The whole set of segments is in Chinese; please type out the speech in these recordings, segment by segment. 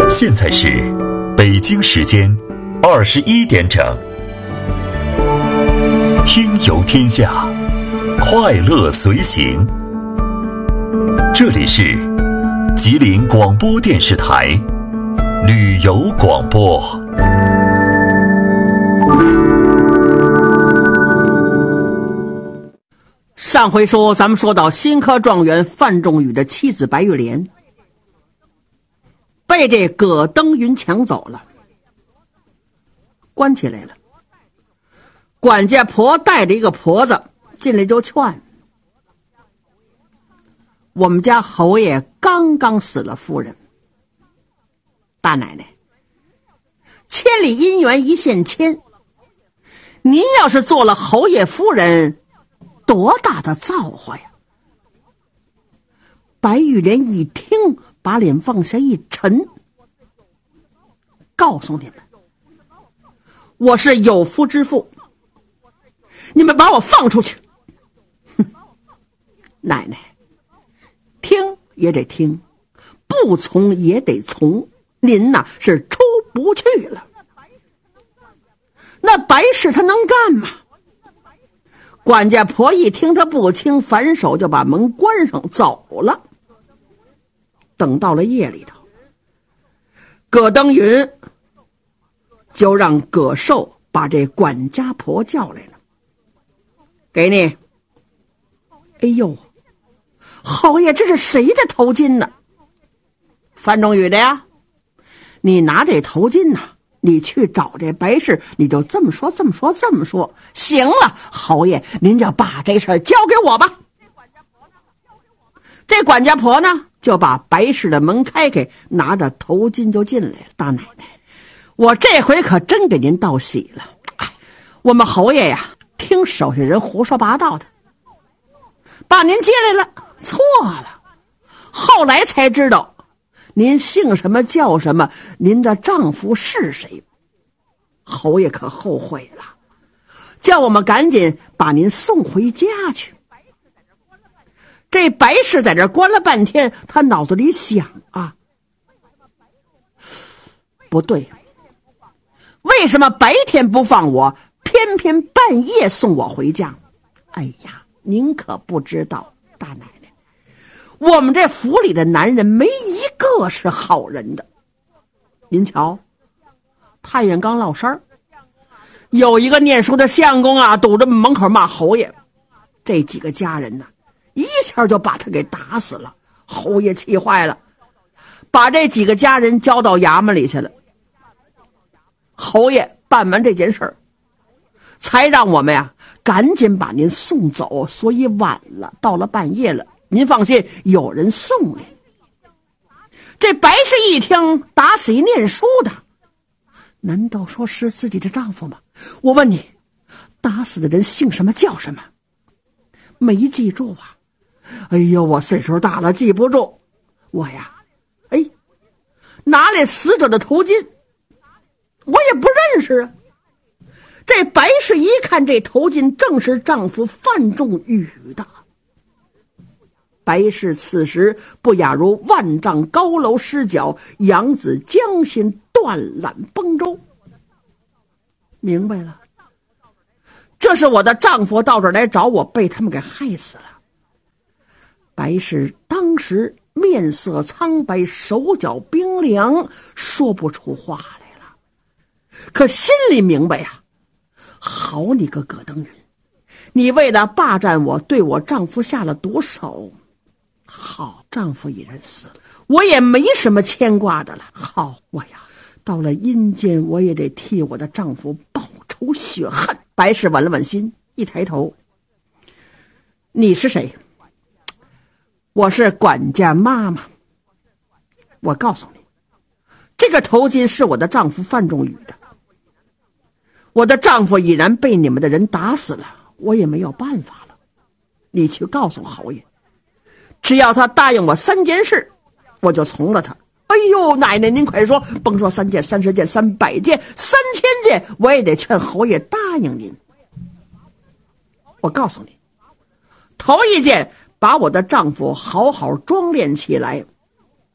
现在是北京时间21点整。听游天下，快乐随行。这里是吉林广播电视台旅游广播。 上回说咱们说到新科状元范仲宇的妻子白玉莲被这葛登云抢走了，关起来了。管家婆带着一个婆子进来就劝，我们家侯爷刚刚死了夫人，大奶奶，千里姻缘一线牵，您要是做了侯爷夫人，多大的造化呀！白玉莲一听，把脸往下一沉，告诉你们，我是有夫之妇，你们把我放出去。奶奶，听也得听，不从也得从，您呐是出不去了。那白氏他能干吗？管家婆一听他不轻，反手就把门关上走了。等到了夜里头，葛登云就让葛寿把这管家婆叫来了，给你。哎呦，侯爷，这是谁的头巾呢？范仲宇的呀。你拿这头巾呢，你去找这白氏，你就这么说。行了，侯爷，您就把这事儿交给我吧。这管家婆呢，就把白氏的门开，拿着头巾就进来了。大奶奶，我这回可真给您道喜了。我们侯爷呀，听手下人胡说八道的，把您接来了，错了。后来才知道您姓什么叫什么，您的丈夫是谁。侯爷可后悔了，叫我们赶紧把您送回家去。这白氏在这关了半天，他脑子里想啊，不对，为什么白天不放我，偏偏半夜送我回家？哎呀，您可不知道，大奶奶，我们这府里的男人没一个是好人的。您瞧，太阳刚落山，有一个念书的相公啊，堵着门口骂侯爷，这几个家人呢，一下就把他给打死了。侯爷气坏了，把这几个家人交到衙门里去了。侯爷办完这件事儿，才让我们呀赶紧把您送走，所以晚了，到了半夜了。您放心，有人送您。这白氏一听，打死一念书的，难道说是自己的丈夫吗？我问你，打死的人姓什么叫什么？没记住啊？哎呦，我岁数大了，记不住。我呀，拿来死者的头巾，我也不认识啊。这白氏一看这头巾，正是丈夫范仲宇的。白氏此时不亚如万丈高楼失脚，扬子江心断缆崩舟。明白了，这是我的丈夫到这儿来找我，被他们给害死了。白氏当时面色苍白，手脚冰凉，说不出话来了，可心里明白呀，好你个葛登云，你为了霸占我，对我丈夫下了毒手。好，丈夫已然死了，我也没什么牵挂的了。好，我呀到了阴间，我也得替我的丈夫报仇雪恨。白氏稳了稳心，一抬头，你是谁？我是管家妈妈。我告诉你，这个头巾是我的丈夫范仲宇的。我的丈夫已然被你们的人打死了，我也没有办法了。你去告诉侯爷，只要他答应我3件事，我就从了他。哎呦，奶奶您快说，甭说3件、30件、300件、3000件，我也得劝侯爷答应您。我告诉你，头一件，把我的丈夫好好装殓起来，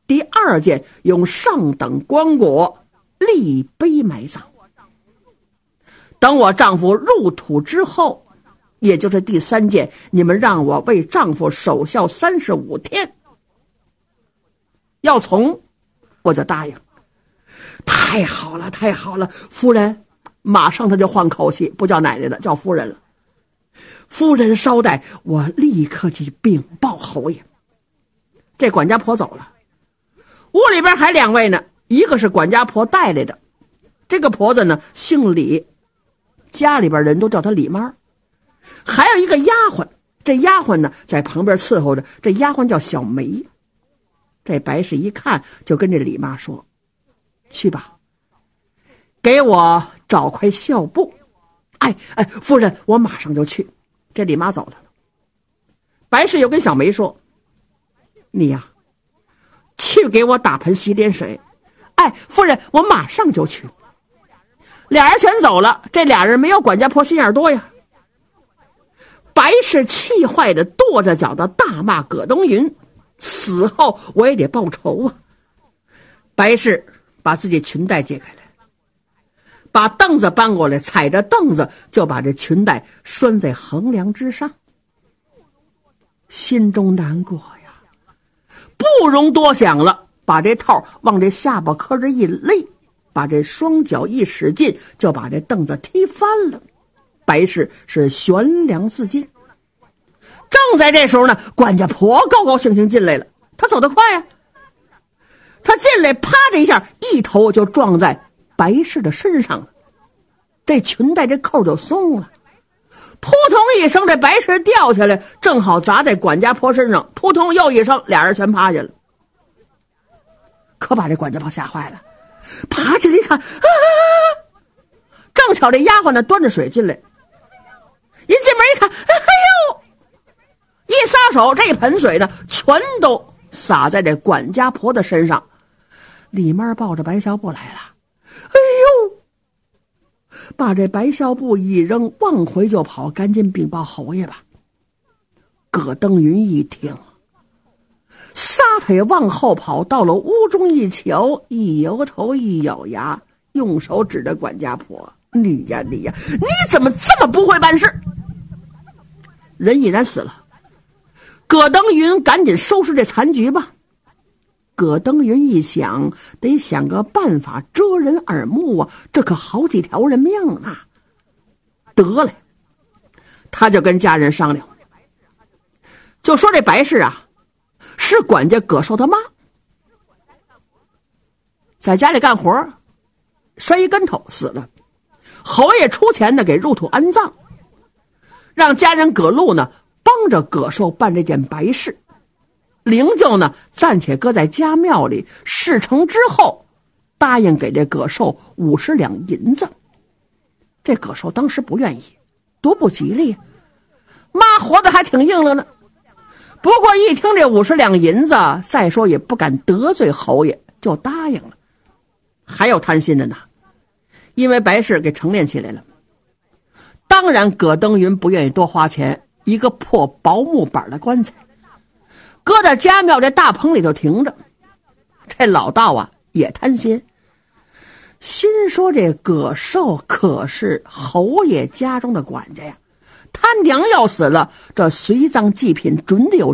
第二件用上等棺椁立碑埋葬。等我丈夫入土之后，也就是第三件，你们让我为丈夫守孝35天。要从，我就答应。太好了，太好了，夫人。马上他就换口气，不叫奶奶了，叫夫人了。夫人稍待，我立刻去禀报侯爷。这管家婆走了，屋里边还2位呢，一个是管家婆带来的，这个婆子呢姓李，家里边人都叫她李妈。还有一个丫鬟，这丫鬟呢在旁边伺候着，这丫鬟叫小梅。这白氏一看就跟这李妈说：去吧，给我找块孝布。哎，夫人，我马上就去。这李妈走了。白氏又跟小梅说：你呀，去给我打盆洗脸水。哎，夫人，我马上就去。俩人全走了，这俩人没有管家婆心眼多呀。白氏气坏的跺着脚的大骂葛登云，死后我也得报仇啊。白氏把自己裙带解开来，把凳子搬过来，踩着凳子就把这裙带拴在横梁之上。心中难过呀，不容多想了，把这套往这下巴颏这一勒，把这双脚一使劲，就把这凳子踢翻了。白氏是悬梁自尽。正在这时候呢，管家婆高高兴兴进来了，她走得快呀，她进来啪的一下，一头就撞在白氏的身上了，这裙带这扣就松了，扑通一声，这白氏掉下来，正好砸在管家婆身上，扑通又一声，俩人全趴下了。可把这管家婆吓坏了，爬起来一看，正巧这丫鬟呢端着水进来，一进门一看，哎呦，一撒手，这盆水呢全都洒在这管家婆的身上。李妈抱着白孝布来了，哎呦，把这白孝布一扔，往回就跑，赶紧禀报侯爷吧。葛登云一听，撒腿往后跑，到了屋中一瞧，一摇头一咬牙，用手指着管家婆：你呀，你怎么这么不会办事？人已然死了，葛登云赶紧收拾这残局吧。葛登云一想，得想个办法遮人耳目啊，这可好几条人命呢。得嘞，他就跟家人商量，就说这白氏啊是管家葛寿他妈，在家里干活摔一跟头死了，侯爷出钱呢给入土安葬，让家人葛禄呢帮着葛寿办这件白事，灵柩呢暂且搁在家庙里，事成之后答应给这葛寿50两银子。这葛寿当时不愿意，多不吉利，妈活得还挺硬了呢。不过一听这50两银子，再说也不敢得罪侯爷，就答应了。还有贪心的呢，因为白氏给成殓起来了，当然葛登云不愿意多花钱，一个破薄木板的棺材搁在家庙这大棚里头停着。这老道啊也贪心，心说这葛寿可是侯爷家中的管家呀，他娘要死了，这随葬祭品准得有